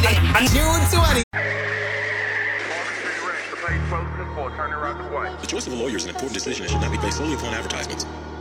June 20. The choice of a lawyer is an important decision and should not be based solely upon advertisements.